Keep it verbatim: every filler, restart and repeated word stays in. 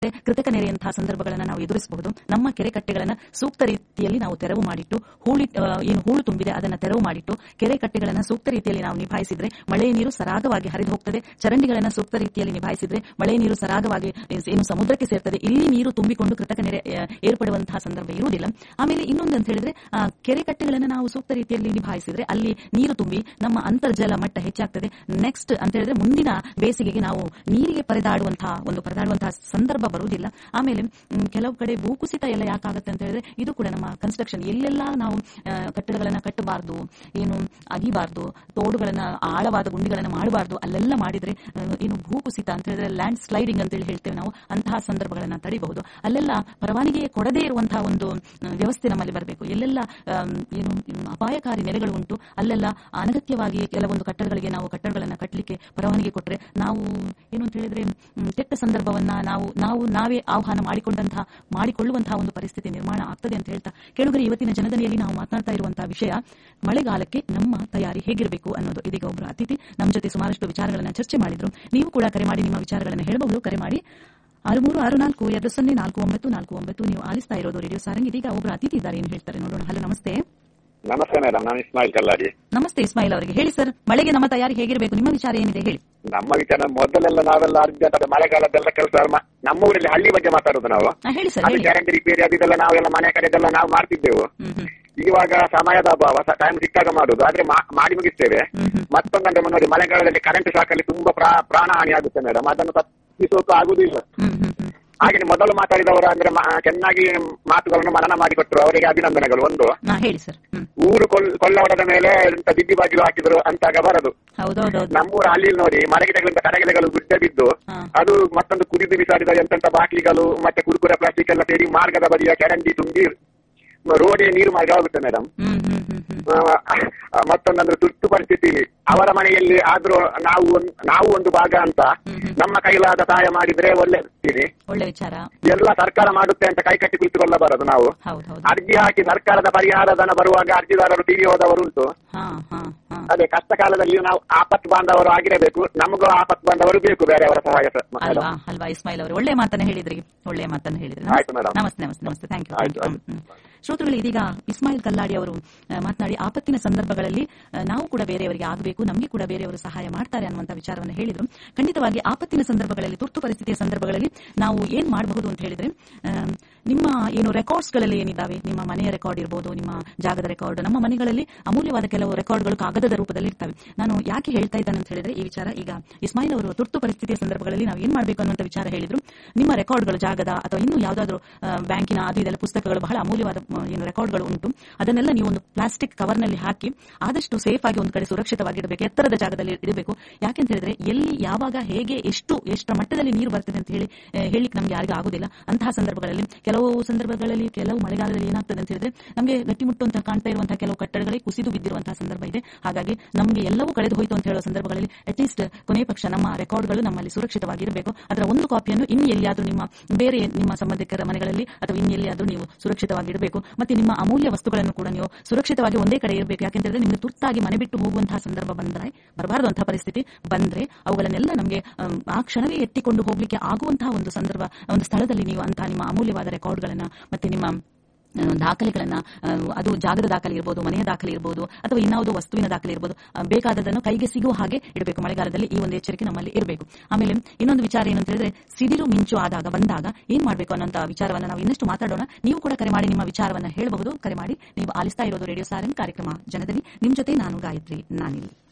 ಕೃತಕ ನೆರೆಯಂತಹ ಸಂದರ್ಭಗಳನ್ನು ನಾವು ಎದುರಿಸಬಹುದು. ನಮ್ಮ ಕೆರೆ ಕಟ್ಟೆಗಳನ್ನು ಸೂಕ್ತ ರೀತಿಯಲ್ಲಿ ನಾವು ತೆರವು ಮಾಡಿಟ್ಟು ಹೂಳಿ ಏನು ಹೂಳು ತುಂಬಿದೆ ಅದನ್ನು ತೆರವು ಮಾಡಿಟ್ಟು ಕೆರೆ ಕಟ್ಟೆಗಳನ್ನು ಸೂಕ್ತ ರೀತಿಯಲ್ಲಿ ನಾವು ನಿಭಾಯಿಸಿದ್ರೆ ಮಳೆಯ ನೀರು ಸರಾಗವಾಗಿ ಹರಿದು ಹೋಗ್ತದೆ. ಚರಂಡಿಗಳನ್ನು ಸೂಕ್ತ ರೀತಿಯಲ್ಲಿ ನಿಭಾಯಿಸಿದ್ರೆ ಮಳೆಯ ನೀರು ಸರಾಗವಾಗಿ ಏನು ಸಮುದ್ರಕ್ಕೆ ಸೇರ್ತದೆ. ಇಲ್ಲಿ ನೀರು ತುಂಬಿಕೊಂಡು ಕೃತಕ ನೆರೆ ಏರ್ಪಡುವಂತಹ ಸಂದರ್ಭ ಇರುವುದಿಲ್ಲ. ಆಮೇಲೆ ಇನ್ನೊಂದು ಅಂತ ಹೇಳಿದ್ರೆ ಕೆರೆ ಕಟ್ಟೆಗಳನ್ನು ನಾವು ಸೂಕ್ತ ರೀತಿಯಲ್ಲಿ ನಿಭಾಯಿಸಿದ್ರೆ ಅಲ್ಲಿ ನೀರು ತುಂಬಿ ನಮ್ಮ ಅಂತರ್ಜಲ ಮಟ್ಟ ಹೆಚ್ಚಾಗ್ತದೆ. ನೆಕ್ಸ್ಟ್ ಅಂತ ಹೇಳಿದ್ರೆ ಮುಂದಿನ ಬೇಸಿಗೆಗೆ ನಾವು ನೀರಿಗೆ ಪರದಾಡುವಂತಹ ಒಂದು ಪರದಾಡುವಂತಹ ಸಂದರ್ಭ ಬರುವುದಿಲ್ಲ. ಆಮೇಲೆ ಕೆಲವು ಕಡೆ ಭೂಕುಸಿತ ಎಲ್ಲ ಯಾಕಾಗುತ್ತೆ ಅಂತ ಹೇಳಿದ್ರೆ ಇದು ಕೂಡ ನಮ್ಮ ಕನ್ಸ್ಟ್ರಕ್ಷನ್ ಎಲ್ಲೆಲ್ಲ ನಾವು ಕಟ್ಟಡಗಳನ್ನ ಕಟ್ಟಬಾರದು, ಏನು ಅಗಿಬಾರದು, ತೋಡುಗಳನ್ನ ಆಳವಾದ ಗುಂಡಿಗಳನ್ನ ಮಾಡಬಾರದು, ಅಲ್ಲೆಲ್ಲ ಮಾಡಿದ್ರೆ ಏನು ಭೂಕುಸಿತ ಅಂತ ಹೇಳಿದ್ರೆ ಲ್ಯಾಂಡ್ ಸ್ಲೈಡಿಂಗ್ ಅಂತ ಹೇಳಿ ಹೇಳ್ತೇವೆ ನಾವು, ಅಂತಹ ಸಂದರ್ಭಗಳನ್ನ ತಡಿಬಹುದು. ಅಲ್ಲೆಲ್ಲ ಪರವಾನಗಿ ಕೊಡದೇ ಇರುವಂತಹ ಒಂದು ವ್ಯವಸ್ಥೆ ನಮ್ಮಲ್ಲಿ ಬರಬೇಕು. ಎಲ್ಲೆಲ್ಲ ಏನು ಅಪಾಯಕಾರಿ ನೆಲೆಗಳು ಉಂಟು ಅಲ್ಲೆಲ್ಲ ಅನಗತ್ಯವಾಗಿ ಕೆಲವೊಂದು ಕಟ್ಟಡಗಳಿಗೆ ನಾವು ಕಟ್ಟಡಗಳನ್ನ ಕಟ್ಟಲಿಕ್ಕೆ ಪರವಾನಗಿ ಕೊಟ್ಟರೆ ನಾವು ಏನು ಅಂತ ಹೇಳಿದ್ರೆ ಕೆಟ್ಟ ಸಂದರ್ಭವನ್ನ ನಾವು ನಾವು ನಾವೇ ಆಹ್ವಾನ ಮಾಡಿಕೊಂಡಂತಹ ಮಾಡಿಕೊಳ್ಳುವಂತಹ ಒಂದು ಪರಿಸ್ಥಿತಿ ನಿರ್ಮಾಣ ಆಗ್ತದೆ ಅಂತ ಹೇಳ್ತಾ ಕೇಳುಗರೆ, ಇವತ್ತಿನ ಜನದನಿಯಲ್ಲಿ ನಾವು ಮಾತನಾಡ್ತಾ ಇರುವಂತಹ ವಿಷಯ ಮಳೆಗಾಲಕ್ಕೆ ನಮ್ಮ ತಯಾರಿ ಹೇಗಿರಬೇಕು ಅನ್ನೋದು. ಇದೀಗ ಒಬ್ಬರು ಅತಿಥಿ ನಮ್ಮ ಜೊತೆ ಸುಮಾರಷ್ಟು ವಿಚಾರಗಳನ್ನ ಚರ್ಚೆ ಮಾಡಿದ್ರು. ನೀವು ಕೂಡ ಕರೆ ಮಾಡಿ ನಿಮ್ಮ ವಿಚಾರಗಳನ್ನು ಹೇಳಬಹುದು. ಕರೆ ಮಾಡಿ ಆರು ಮೂರು ಆರು ನಾಲ್ಕು ಎರಡು ಸೊನ್ನೆ ನಾಲ್ಕು ಒಂಬತ್ತು ನಾಲ್ಕು ಒಂಬತ್ತು. ನೀವು ಆಲಿಸ್ತಾ ಇರೋದು ರೇಡಿಯೋ ಸಾರಂಗ್. ಇದೀಗ ಒಬ್ಬರು ಅತಿಥಿ ಇದ್ದಾರೆ, ಏನು ಹೇಳ್ತಾರೆ ನೋಡೋಣ. ಹಲೋ, ನಮಸ್ತೆ. ನಮಸ್ತೆ ಮೇಡಮ್, ನಾನು ಇಸ್ಮಾಯಿಲ್ ಕಲ್ಲಾಡಿ. ನಮಸ್ತೆ ಇಸ್ಮಾಯಿಲ್ ಅವರಿಗೆ. ಹೇಳಿ ಸರ್, ಮಳೆಗೆ ನಮ್ಮ ತಯಾರಿ ಹೇಗಿರಬೇಕು, ನಿಮ್ಮ ವಿಚಾರ ಏನಿದೆ ಹೇಳಿ. ನಮ್ಮ ವಿಚಾರ ಮೊದಲೆಲ್ಲ ನಾವೆಲ್ಲ ಅರ್ಜೆಂಟ್ ಮಳೆಗಾಲದೆಲ್ಲ ಕೆಲಸ ನಮ್ಮ ಊರಲ್ಲಿ ಹಳ್ಳಿ ಬಗ್ಗೆ ಮಾತಾಡೋದು ನಾವು. ಹೇಳಿ ಸರ್. ಅದು ಗ್ಯಾರಂಟಿ ರಿಪೇರಿ ಅದೆಲ್ಲ ನಾವೆಲ್ಲ ಮನೆ ಕಡೆದೆಲ್ಲ ನಾವು ಮಾಡ್ತಿದ್ದೆವು. ಇವಾಗ ಸಮಯದ ಅಭಾವ, ಟೈಮ್ ಸಿಕ್ಕಾಗ ಮಾಡುದು, ಆದ್ರೆ ಮಾಡಿ ಮುಗಿಸ್ತೇವೆ. ಮತ್ತೊಂದಂದ್ರೆ ನೋಡಿ, ಮಳೆಗಾಲದಲ್ಲಿ ಕರೆಂಟ್ ಶಾಕ್ ಅಲ್ಲಿ ತುಂಬಾ ಪ್ರಾಣ ಹಾನಿ ಆಗುತ್ತೆ ಮೇಡಮ್. ಅದನ್ನು ತಪ್ಪಿಸೋಕೆ ಆಗುದಿಲ್ಲ. ಹಾಗೆ ಮೊದಲು ಮಾತಾಡಿದವರು ಅಂದ್ರೆ ಚೆನ್ನಾಗಿ ಮಾತುಗಳನ್ನು ಮನನ ಮಾಡಿಕೊಟ್ರು, ಅವರಿಗೆ ಅಭಿನಂದನೆಗಳು. ಒಂದು ಊರು ಕೊಳ್ಳವಡದ ಮೇಲೆ ಎಂತ ದಿಬ್ಬಿ ಬಾಗಿಲು ಹಾಕಿದ್ರು ಅಂತಾಗ ಬರದು. ನಮ್ಮೂರ ಹಳ್ಳಿ ನೋಡಿ ಮರಗಿಡಗಳಿಂದ ಕರಗಿಲೆಗಳು ಗುಡ್ಡ ಬಿದ್ದು ಅದು ಮತ್ತೊಂದು ಕುಡಿದು ಬಿಸಾಡಿದ ಎಂತೆಂತ ಬಾಟ್ಲಿಗಳು ಮತ್ತೆ ಕುರುಕುರೆ ಪ್ಲಾಸ್ಟಿಕ್ ಎಲ್ಲ ಸೇರಿ ಮಾರ್ಗದ ಬದಿಯ ಚರಂಡಿ ತುಂಬಿ ರೋಡೇ ನೀರು ಮಾರ್ಗ ಆಗುತ್ತೆ ಮೇಡಮ್. ಮತ್ತೊಂದಂದ್ರೆ ತುರ್ತು ಪರಿಸ್ಥಿತಿ ಅವರ ಮನೆಯಲ್ಲಿ ಆದ್ರೂ ನಾವು ನಾವು ಒಂದು ಭಾಗ ಅಂತ ನಮ್ಮ ಕೈಲಾದ ಸಹಾಯ ಮಾಡಿದ್ರೆ ಒಳ್ಳೆ ಒಳ್ಳೆ ವಿಚಾರ. ಎಲ್ಲ ಸರ್ಕಾರ ಮಾಡುತ್ತೆ ಅಂತ ಕೈ ಕಟ್ಟಿ ಕುಳಿತುಕೊಳ್ಳಬಾರದು. ನಾವು ಅರ್ಜಿ ಹಾಕಿ ಸರ್ಕಾರದ ಪರಿಹಾರ ಧನ ಬರುವಾಗ ಅರ್ಜಿದಾರರು ಟಿವಿ ಹೋದವರು ಉಂಟು. ಅದೇ ಕಷ್ಟ ಕಾಲದಲ್ಲಿ ನಾವು ಆಪತ್ತು ಬಾಂಧವರು ಆಗಿರಬೇಕು, ನಮಗೂ ಆಪತ್ತು ಬಾಂಧವರು ಬೇಕು, ಬೇರೆಯವರ ಸಹಾಯ ಅಲ್ವಾ ಇಸ್ಮಾಯಿಲ್ ಅವರು. ಒಳ್ಳೆ ಮಾತನ್ನ ಹೇಳಿದ್ರಿ, ಒಳ್ಳೆ ಮಾತನ್ನ ಹೇಳಿದ್ರಿ. ನಮಸ್ತೆ ನಮಸ್ತೆ ನಮಸ್ತೆ ಥ್ಯಾಂಕ್ ಯು. ಶ್ರೋತೃಗಳು, ಇದೀಗ ಇಸ್ಮಾಯಿಲ್ ಕಲ್ಲಾಡಿ ಅವರು ಮಾತನಾಡಿ ಆಪತ್ತಿನ ಸಂದರ್ಭಗಳಲ್ಲಿ ನಾವು ಕೂಡ ಬೇರೆಯವರಿಗೆ ಆಗಬೇಕು, ನಮಗೆ ಕೂಡ ಬೇರೆಯವರು ಸಹಾಯ ಮಾಡ್ತಾರೆ ಅನ್ನುವಂಥ ವಿಚಾರವನ್ನು ಹೇಳಿದ್ರು. ಖಂಡಿತವಾಗಿ ಆಪತ್ತಿನ ಸಂದರ್ಭಗಳಲ್ಲಿ, ತುರ್ತು ಪರಿಸ್ಥಿತಿಯ ಸಂದರ್ಭಗಳಲ್ಲಿ ನಾವು ಏನ್ ಮಾಡಬಹುದು ಅಂತ ಹೇಳಿದ್ರೆ, ನಿಮ್ಮ ಏನು ರೆಕಾರ್ಡ್ಸ್ ಗಳಲ್ಲಿ ಏನಿದ್ದಾವೆ, ನಿಮ್ಮ ಮನೆಯ ರೆಕಾರ್ಡ್ ಇರಬಹುದು, ನಿಮ್ಮ ಜಾಗದ ರೆಕಾರ್ಡ್. ನಮ್ಮ ಮನೆಗಳಲ್ಲಿ ಅಮೂಲ್ಯವಾದ ಕೆಲವು ರೆಕಾರ್ಡ್ಗಳು ಕಾಗದದ ರೂಪದಲ್ಲಿ ಇರ್ತವೆ. ನಾನು ಯಾಕೆ ಹೇಳ್ತಾ ಇದ್ದೇನೆ ಅಂತ ಹೇಳಿದ್ರೆ, ಈ ವಿಚಾರ ಈಗ ಇಸ್ಮಾಯಿಲ್ ಅವರು ತುರ್ತು ಪರಿಸ್ಥಿತಿಯ ಸಂದರ್ಭಗಳಲ್ಲಿ ನಾವು ಏನ್ ಮಾಡಬೇಕು ಅನ್ನುವಂಥ ವಿಚಾರ ಹೇಳಿದ್ರು. ನಿಮ್ಮ ರೆಕಾರ್ಡ್ಗಳು, ಜಾಗದ ಅಥವಾ ಇನ್ನೂ ಯಾವುದಾದ್ರೂ ಬ್ಯಾಂಕಿನ ಅದು ಇದೆಲ್ಲ ಪುಸ್ತಕಗಳು, ಬಹಳ ಅಮೂಲ್ಯವಾದ ಏನು ರೆಕಾರ್ಡ್ಗಳು ಉಂಟು, ಅದನ್ನೆಲ್ಲ ನೀವು ಒಂದು ಪ್ಲಾಸ್ಟಿಕ್ ಕವರ್ ನಲ್ಲಿ ಹಾಕಿ ಆದಷ್ಟು ಸೇಫ್ ಆಗಿ ಒಂದು ಕಡೆ ಸುರಕ್ಷಿತವಾಗಿಡಬೇಕು, ಎತ್ತರದ ಜಾಗದಲ್ಲಿ ಇಡಬೇಕು. ಯಾಕೆಂತ ಹೇಳಿದ್ರೆ ಎಲ್ಲಿ ಯಾವಾಗ ಹೇಗೆ ಎಷ್ಟು ಎಷ್ಟರ ಮಟ್ಟದಲ್ಲಿ ನೀರು ಬರ್ತದೆ ಅಂತ ಹೇಳಿ ಹೇಳಿಕ್ ನಮ್ಗೆ ಯಾರಿಗೂ ಆಗುದಿಲ್ಲ. ಅಂತಹ ಸಂದರ್ಭಗಳಲ್ಲಿ, ಕೆಲವು ಸಂದರ್ಭಗಳಲ್ಲಿ, ಕೆಲವು ಮಳೆಗಾಲದಲ್ಲಿ ಏನಾಗ್ತದೆ ಅಂತ ಹೇಳಿದ್ರೆ ನಮಗೆ ಗಟ್ಟಿಮುಟ್ಟು ಅಂತ ಕಾಣ್ತಾ ಇರುವಂತಹ ಕೆಲವು ಕಟ್ಟಡಗಳಿಗೆ ಕುಸಿದು ಬಿದ್ದಿರುವಂತಹ ಸಂದರ್ಭ ಇದೆ. ಹಾಗಾಗಿ ನಮಗೆ ಎಲ್ಲವೂ ಕಳೆದು ಹೋಯಿತು ಅಂತ ಹೇಳುವ ಸಂದರ್ಭಗಳಲ್ಲಿ ಅಟ್ಲೀಸ್ಟ್ ಕೊನೆ ಪಕ್ಷ ನಮ್ಮ ರೆಕಾರ್ಡ್ಗಳು ನಮ್ಮಲ್ಲಿ ಸುರಕ್ಷಿತವಾಗಿರಬೇಕು. ಅದರ ಒಂದು ಕಾಪಿಯನ್ನು ಇನ್ನು ಎಲ್ಲಿಯಾದ್ರೂ ನಿಮ್ಮ ಬೇರೆ ನಿಮ್ಮ ಸಂಬಂಧಿಕರ ಮನೆಗಳಲ್ಲಿ ಅಥವಾ ಇನ್ನು ಎಲ್ಲಿಯಾದ್ರೂ ನೀವು ಸುರಕ್ಷಿತವಾಗಿರಬೇಕು. ಮತ್ತೆ ನಿಮ್ಮ ಅಮೂಲ್ಯ ವಸ್ತುಗಳನ್ನು ಕೂಡ ನೀವು ಸುರಕ್ಷಿತವಾಗಿ ಒಂದೇ ಕಡೆ ಇರಬೇಕು. ಯಾಕೆಂದ್ರೆ ನಿಮಗೆ ತುರ್ತಾಗಿ ಮನೆ ಬಿಟ್ಟು ಹೋಗುವಂತಹ ಸಂದರ್ಭ ಬಂದ್ರೆ, ಬರಬಾರದು ಅಂತಹ ಪರಿಸ್ಥಿತಿ ಬಂದ್ರೆ, ಅವುಗಳನ್ನೆಲ್ಲ ನಮಗೆ ಆ ಕ್ಷಣವೇ ಎತ್ತಿಕೊಂಡು ಹೋಗ್ಲಿಕ್ಕೆ ಆಗುವಂತಹ ಒಂದು ಸಂದರ್ಭ, ಒಂದು ಸ್ಥಳದಲ್ಲಿ ನೀವು ಅಂತ ನಿಮ್ಮ ಅಮೂಲ್ಯವಾದ ರೆಕಾರ್ಡ್ಗಳನ್ನ ಮತ್ತೆ ನಿಮ್ಮ ದಾಖಲೆಗಳನ್ನ, ಅದು ಜಾಗದ ದಾಖಲೆ ಇರಬಹುದು, ಮನೆಯ ದಾಖಲೆ ಇರಬಹುದು, ಅಥವಾ ಇನ್ನಾವುದೋ ವಸ್ತುವಿನ ದಾಖಲೆ ಇರಬಹುದು, ಬೇಕಾದದನ್ನು ಕೈಗೆ ಸಿಗುವ ಹಾಗೆ ಇಡಬೇಕು. ಮಳೆಗಾಲದಲ್ಲಿ ಈ ಒಂದು ಎಚ್ಚರಿಕೆ ನಮ್ಮಲ್ಲಿ ಇರಬೇಕು. ಆಮೇಲೆ ಇನ್ನೊಂದು ವಿಚಾರ ಏನಂತ ಹೇಳಿದ್ರೆ, ಸಿಡಿಲು ಮಿಂಚು ಆದಾಗ ಬಂದಾಗ ಏನ್ ಮಾಡಬೇಕು ಅನ್ನೋಂಥ ವಿಚಾರವನ್ನ ನಾವು ಇನ್ನಷ್ಟು ಮಾತಾಡೋಣ. ನೀವು ಕೂಡ ಕರೆ ಮಾಡಿ ನಿಮ್ಮ ವಿಚಾರವನ್ನ ಹೇಳಬಹುದು. ಕರೆ ಮಾಡಿ. ನೀವು ಆಲಿಸ್ತಾ ಇರೋದು ರೇಡಿಯೋ ಸಾರಂಗ್ ಕಾರ್ಯಕ್ರಮ ಜನದಲ್ಲಿ. ನಿಮ್ ಜೊತೆ ನಾನು ಗಾಯತ್ರಿ ನಾನಿಲ್ಲಿ.